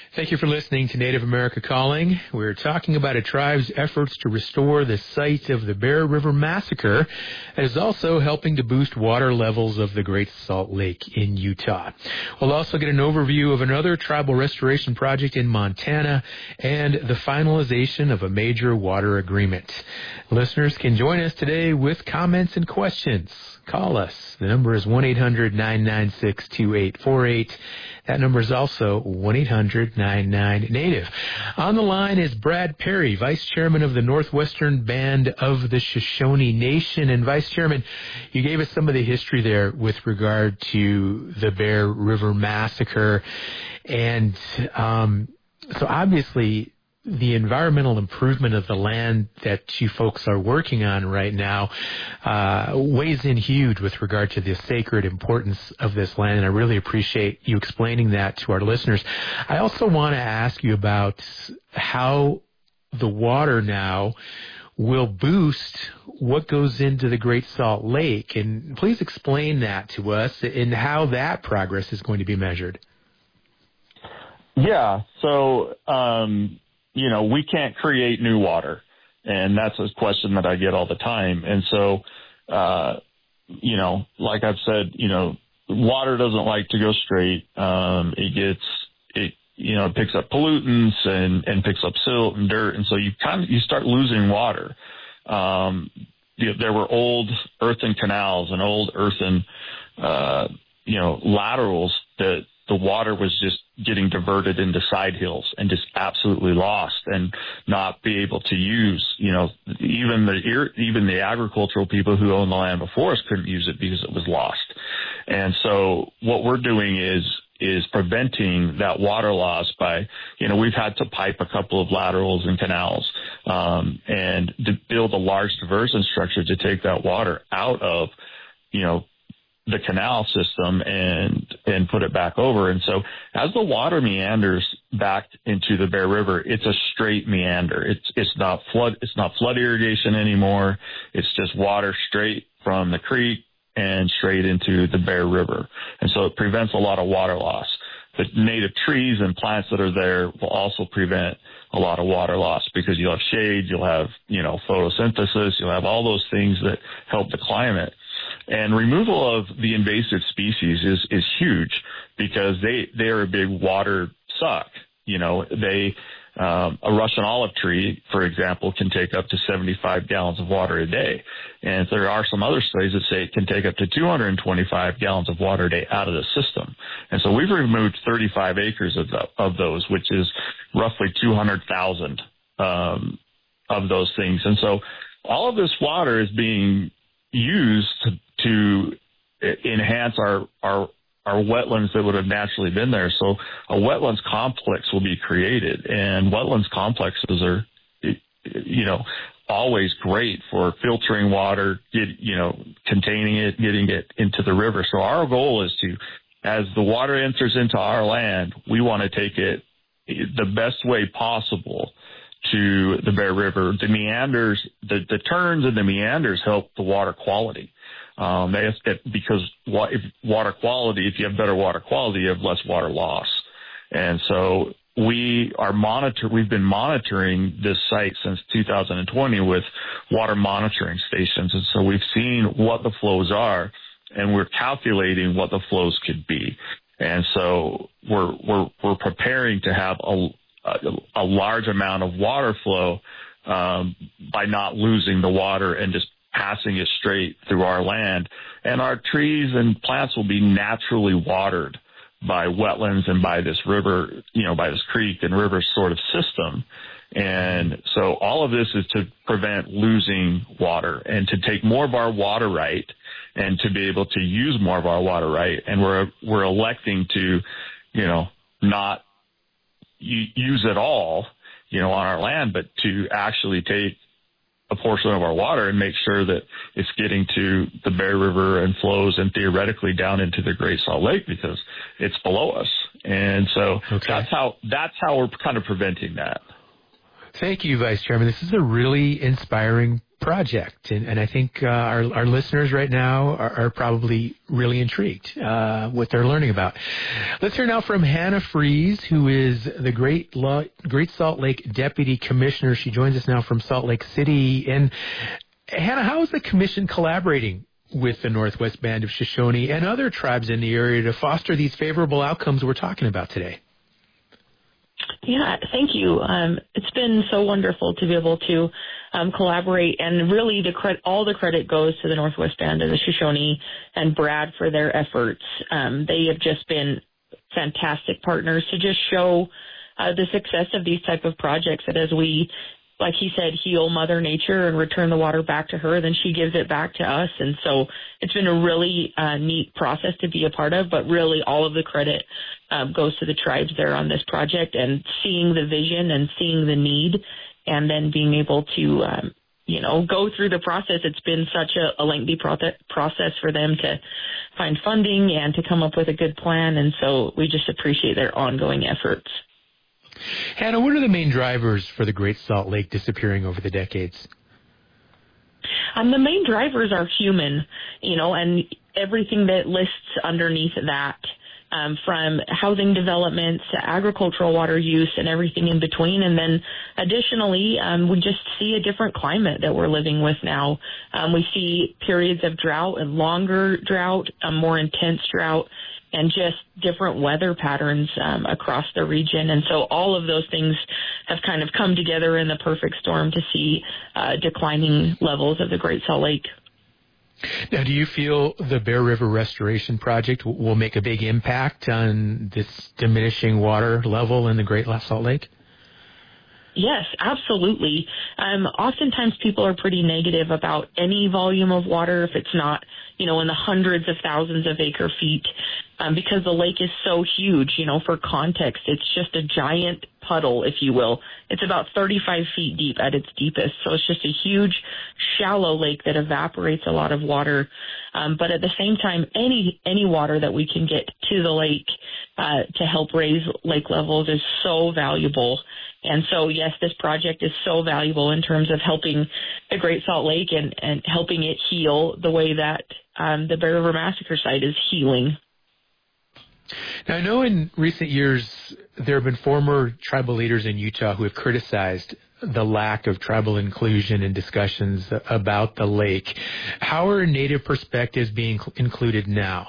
Thank you for listening to Native America Calling. We're talking about a tribe's efforts to restore the site of the Bear River Massacre and is also helping to boost water levels of the Great Salt Lake in Utah. We'll also get an overview of another tribal restoration project in Montana and the finalization of a major water agreement. Listeners can join us today with comments and questions. Call us. The number is 1-800-996-2848. That number is also 1-800-99-NATIVE. On the line is Brad Perry, Vice Chairman of the Northwestern Band of the Shoshone Nation. And Vice Chairman, you gave us some of the history there with regard to the Bear River Massacre. And so obviously the environmental improvement of the land that you folks are working on right now weighs in huge with regard to the sacred importance of this land, and I really appreciate you explaining that to our listeners. I also want to ask you about how the water now will boost what goes into the Great Salt Lake, and please explain that to us and how that progress is going to be measured. Yeah, so we can't create new water, and that's a question that I get all the time. And so, like I've said, water doesn't like to go straight. It picks up pollutants and picks up silt and dirt. And so you start losing water. There were old earthen canals and old earthen, laterals that the water was just getting diverted into side hills and just absolutely lost and not be able to use. Even the agricultural people who owned the land before us couldn't use it because it was lost. And so what we're doing is preventing that water loss by, we've had to pipe a couple of laterals and canals, and to build a large diversion structure to take that water out of, the canal system and put it back over. And so as the water meanders back into the Bear River, it's a straight meander. It's not flood irrigation anymore. It's just water straight from the creek and straight into the Bear River. And so it prevents a lot of water loss. The native trees and plants that are there will also prevent a lot of water loss because you'll have shade, you'll have, photosynthesis, you'll have all those things that help the climate. And removal of the invasive species is huge because they are a big water suck. A Russian olive tree, for example, can take up to 75 gallons of water a day. And there are some other studies that say it can take up to 225 gallons of water a day out of the system. And so we've removed 35 acres of those, which is roughly 200,000 of those things. And so all of this water is being used to enhance our wetlands that would have naturally been there. So a wetlands complex will be created, and wetlands complexes are, always great for filtering water, containing it, getting it into the river. So our goal is to, as the water enters into our land, we want to take it the best way possible to the Bear River. The meanders, the turns and the meanders help the water quality. Because if you have better water quality, you have less water loss. And so we've been monitoring this site since 2020 with water monitoring stations. And so we've seen what the flows are, and we're calculating what the flows could be. And so we're preparing to have a large amount of water flow, by not losing the water and just passing it straight through our land. And our trees and plants will be naturally watered by wetlands and by this river, by this creek and river sort of system. And so all of this is to prevent losing water and to take more of our water right and to be able to use more of our water right. And we're electing to, not use it all, on our land, but to actually take a portion of our water and make sure that it's getting to the Bear River and flows and theoretically down into the Great Salt Lake because it's below us. And so that's how we're kind of preventing that. Thank you, Vice Chairman. This is a really inspiring project, and I think our listeners right now are probably really intrigued what they're learning about. Let's hear now from Hannah Fries, who is the Great Salt Lake Deputy Commissioner. She joins us now from Salt Lake City. And Hannah, how is the Commission collaborating with the Northwest Band of Shoshone and other tribes in the area to foster these favorable outcomes we're talking about today? Yeah, thank you. It's been so wonderful to be able to collaborate, and really all the credit goes to the Northwest Band of the Shoshone and Brad for their efforts. They have just been fantastic partners to just show the success of these type of projects, that as we, like he said, heal Mother Nature and return the water back to her, then she gives it back to us. And so it's been a really neat process to be a part of, but really all of the credit goes to the tribes there on this project, and seeing the vision and seeing the need, and then being able to, go through the process. It's been such a lengthy process for them to find funding and to come up with a good plan. And so we just appreciate their ongoing efforts. Hannah, what are the main drivers for the Great Salt Lake disappearing over the decades? The main drivers are human, and everything that lists underneath that, from housing developments to agricultural water use and everything in between. And then additionally, we just see a different climate that we're living with now. We see periods of drought and longer drought, a more intense drought, and just different weather patterns across the region. And so all of those things have kind of come together in the perfect storm to see declining levels of the Great Salt Lake. Now, do you feel the Bear River Restoration Project will make a big impact on this diminishing water level in the Great Salt Lake? Yes, absolutely. Oftentimes people are pretty negative about any volume of water if it's not, in the hundreds of thousands of acre feet, because the lake is so huge. For context, it's just a giant puddle, if you will. It's about 35 feet deep at its deepest. So it's just a huge, shallow lake that evaporates a lot of water. But at the same time, any water that we can get to the lake to help raise lake levels is so valuable. And so, yes, this project is so valuable in terms of helping the Great Salt Lake and helping it heal the way that the Bear River Massacre site is healing. Now, I know in recent years there have been former tribal leaders in Utah who have criticized the lack of tribal inclusion in discussions about the lake. How are Native perspectives being included now?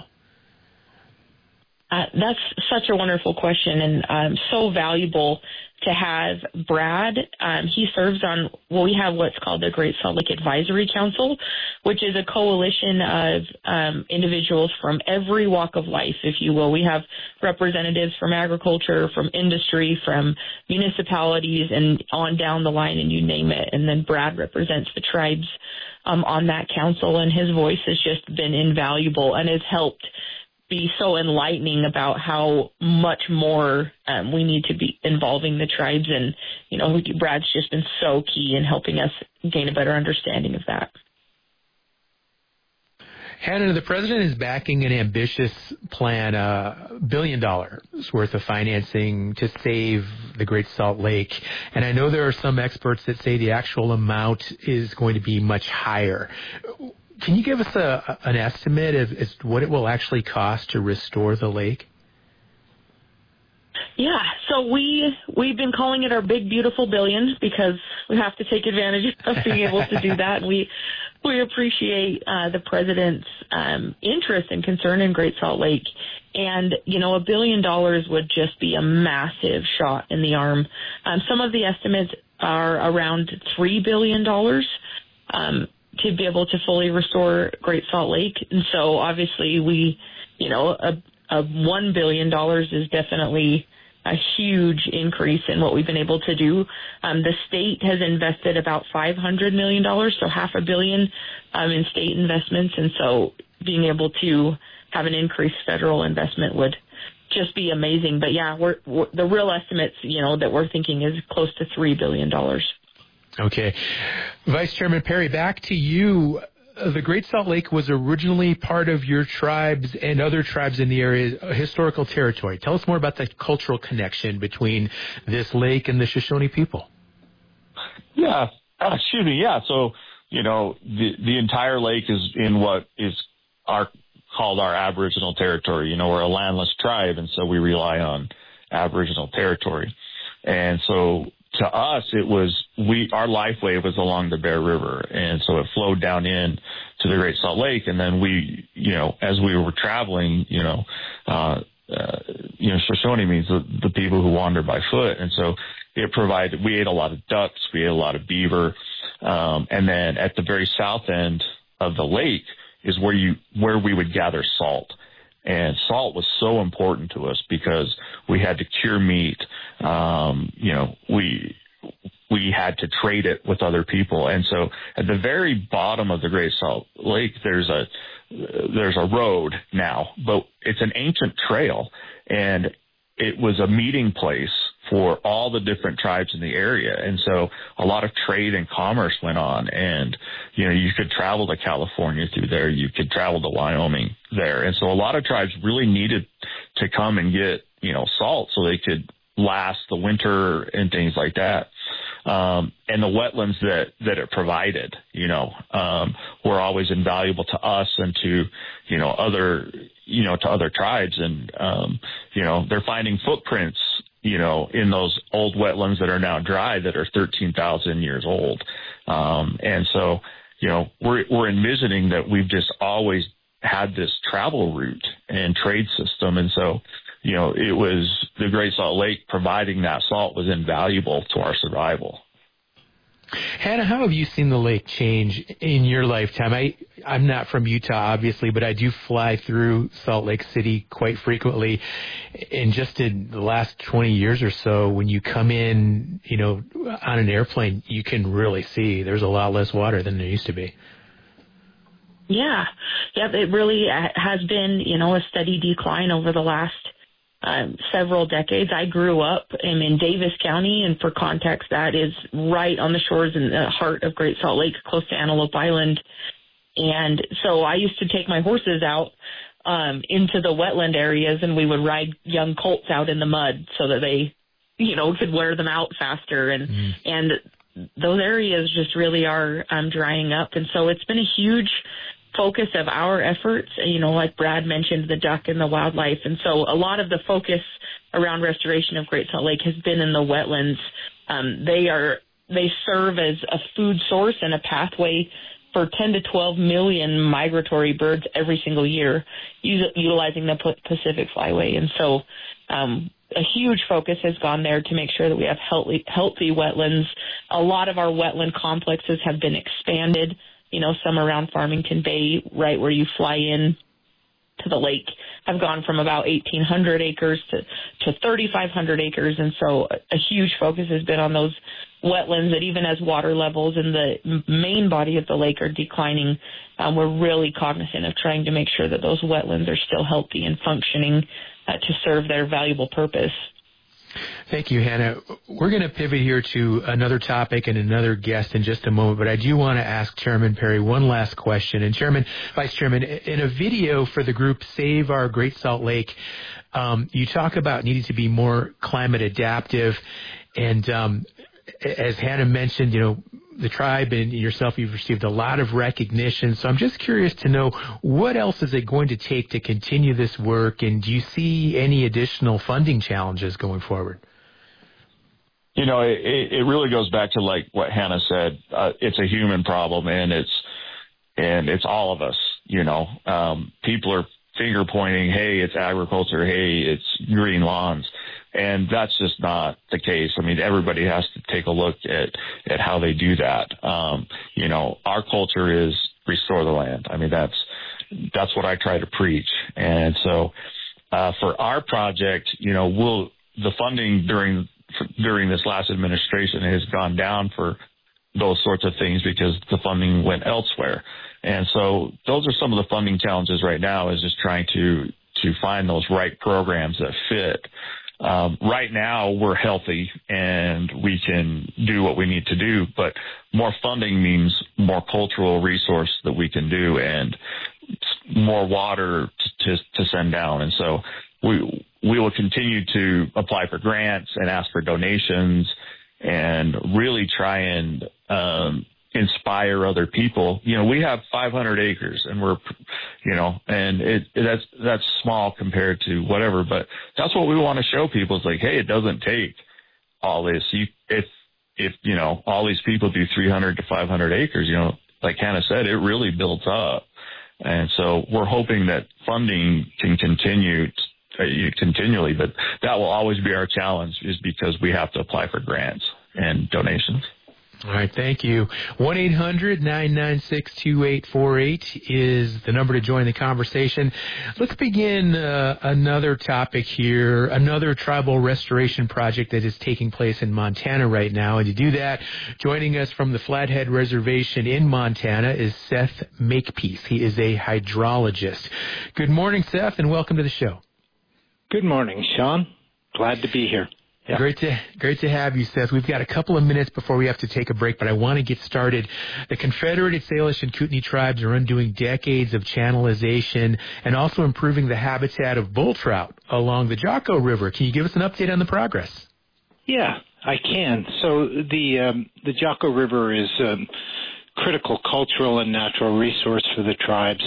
That's such a wonderful question, and so valuable to have Brad. He serves on, we have what's called the Great Salt Lake Advisory Council, which is a coalition of individuals from every walk of life, if you will. We have representatives from agriculture, from industry, from municipalities, and on down the line, and you name it. And then Brad represents the tribes on that council, and his voice has just been invaluable and has helped be so enlightening about how much more we need to be involving the tribes. And, Brad's just been so key in helping us gain a better understanding of that. Hannah, the president is backing an ambitious plan, $1 billion worth of financing to save the Great Salt Lake. And I know there are some experts that say the actual amount is going to be much higher. Can you give us an estimate of what it will actually cost to restore the lake? Yeah, so we've been calling it our big, beautiful billion because we have to take advantage of being able to do that. And we appreciate the president's interest and concern in Great Salt Lake. And, $1 billion would just be a massive shot in the arm. Some of the estimates are around $3 billion. To be able to fully restore Great Salt Lake. And so obviously a $1 billion is definitely a huge increase in what we've been able to do. The state has invested about $500 million, so $500 million in state investments. And so being able to have an increased federal investment would just be amazing. But yeah, the real estimates, that we're thinking is close to $3 billion. Okay. Vice Chairman Perry, back to you. The Great Salt Lake was originally part of your tribes and other tribes in the area, historical territory. Tell us more about the cultural connection between this lake and the Shoshone people. Yeah. So the entire lake is in what is called our Aboriginal territory. We're a landless tribe, and so we rely on Aboriginal territory. And so to us, our lifeway was along the Bear River. And so it flowed down in to the Great Salt Lake. And then we, as we were traveling, Shoshone means the people who wander by foot. And so we ate a lot of ducks, we ate a lot of beaver. And then at the very south end of the lake is where we would gather salt. And salt was so important to us because we had to cure meat. We had to trade it with other people. And so at the very bottom of the Great Salt Lake, there's a road now, but it's an ancient trail, and it was a meeting place for all the different tribes in the area. And so a lot of trade and commerce went on, and, you could travel to California through there. You could travel to Wyoming there. And so a lot of tribes really needed to come and get, salt so they could last the winter and things like that. And the wetlands that it provided, were always invaluable to us and to, to other tribes. And, they're finding footprints, in those old wetlands that are now dry that are 13,000 years old. And so, we're envisioning that we've just always had this travel route and trade system. And so, it was the Great Salt Lake providing that salt was invaluable to our survival. Hannah, how have you seen the lake change in your lifetime? I'm not from Utah, obviously, but I do fly through Salt Lake City quite frequently. And just in the last 20 years or so, when you come in, on an airplane, you can really see there's a lot less water than there used to be. Yeah, it really has been, a steady decline over the last several decades. I grew up in Davis County, and for context, that is right on the shores in the heart of Great Salt Lake, close to Antelope Island. And so I used to take my horses out into the wetland areas, and we would ride young colts out in the mud so that they, could wear them out faster. And those areas just really are drying up. And so it's been a huge focus of our efforts, like Brad mentioned, the duck and the wildlife. And so a lot of the focus around restoration of Great Salt Lake has been in the wetlands. They serve as a food source and a pathway for 10 to 12 million migratory birds every single year, utilizing the Pacific Flyway. And so a huge focus has gone there to make sure that we have healthy wetlands. A lot of our wetland complexes have been expanded. Some around Farmington Bay, right where you fly in to the lake, have gone from about 1,800 acres to 3,500 acres. And so a huge focus has been on those wetlands, that even as water levels in the main body of the lake are declining, we're really cognizant of trying to make sure that those wetlands are still healthy and functioning to serve their valuable purpose. Thank you, Hannah. We're going to pivot here to another topic and another guest in just a moment, but I do want to ask Chairman Perry one last question. And Vice Chairman, in a video for the group Save Our Great Salt Lake, you talk about needing to be more climate adaptive. And as Hannah mentioned, the tribe and yourself, you've received a lot of recognition. So I'm just curious to know, what else is it going to take to continue this work? And do you see any additional funding challenges going forward? It really goes back to like what Hannah said. It's a human problem, and it's all of us. People are finger pointing, hey, it's agriculture, hey, it's green lawns. And that's just not the case. I mean, everybody has to take a look at how they do that. Our culture is restore the land. I mean, that's what I try to preach. And so, for our project, the funding during this last administration has gone down for those sorts of things because the funding went elsewhere. And so those are some of the funding challenges right now, is just trying to find those right programs that fit. Right now we're healthy and we can do what we need to do, but more funding means more cultural resource that we can do and more water to send down. And so we will continue to apply for grants and ask for donations and really try and inspire other people. We have 500 acres and we're, and that's small compared to whatever, but that's what we want to show people. It's like, hey, it doesn't take all this. If all these people do 300 to 500 acres, like Hannah said, it really builds up. And so we're hoping that funding can continue continually, but that will always be our challenge, is because we have to apply for grants and donations. All right, thank you. 1-800-996-2848 is the number to join the conversation. Let's begin another topic here, another tribal restoration project that is taking place in Montana right now. And to do that, joining us from the Flathead Reservation in Montana is Seth Makepeace. He is a hydrologist. Good morning, Seth, and welcome to the show. Good morning, Sean. Glad to be here. Yeah. Great to have you, Seth. We've got a couple of minutes before we have to take a break, but I want to get started. The Confederated Salish and Kootenai tribes are undoing decades of channelization and also improving the habitat of bull trout along the Jocko River. Can you give us an update on the progress? Yeah, I can. So the Jocko River is critical cultural and natural resource for the tribes,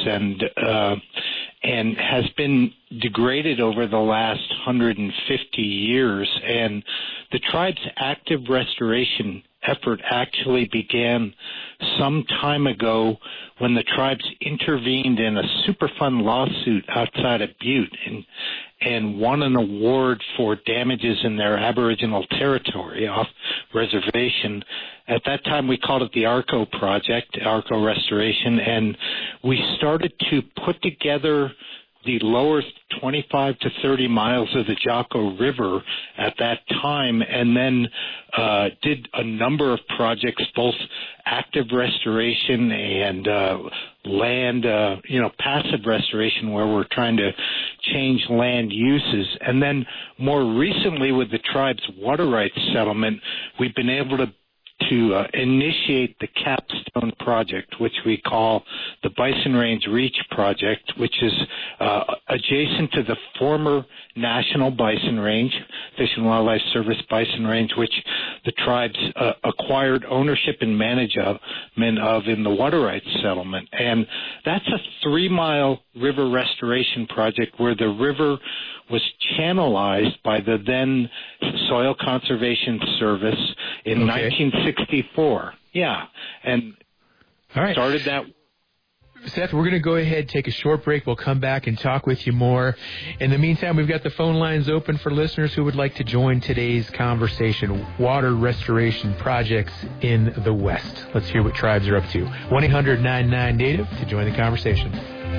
and has been degraded over the last 150 years. And the tribe's active restoration effort actually began some time ago when the tribes intervened in a Superfund lawsuit outside of Butte and won an award for damages in their Aboriginal territory off reservation. At that time, we called it the ARCO project, ARCO Restoration, and we started to put together the lower 25 to 30 miles of the Jocko River at that time, and then did a number of projects, both active restoration and land, passive restoration, where we're trying to change land uses. And then more recently, with the tribe's water rights settlement, we've been able to initiate the Capstone Project, which we call the Bison Range Reach Project, which is adjacent to the former National Bison Range, Fish and Wildlife Service Bison Range, which the tribes acquired ownership and management of in the water rights settlement. And that's a 3-mile river restoration project where the river was channelized by the then Soil Conservation Service in 1964. Yeah, and all right. Started that. Seth, we're going to go ahead, take a short break. We'll come back and talk with you more. In the meantime, we've got the phone lines open for listeners who would like to join today's conversation. Water restoration projects in the West. Let's hear what tribes are up to. 1-800-99-NATIVE to join the conversation.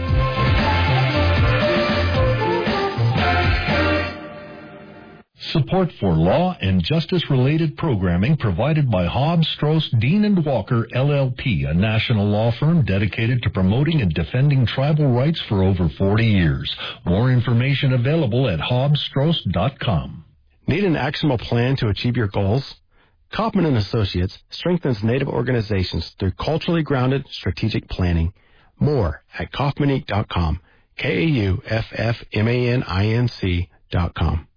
Support for law and justice-related programming provided by Hobbs, Strauss, Dean & Walker, LLP, a national law firm dedicated to promoting and defending tribal rights for over 40 years. More information available at hobbsstrauss.com. Need an actionable plan to achieve your goals? Kaufman & Associates strengthens Native organizations through culturally grounded strategic planning. More at kaufmaninc.com, KAUFFMANINC.com.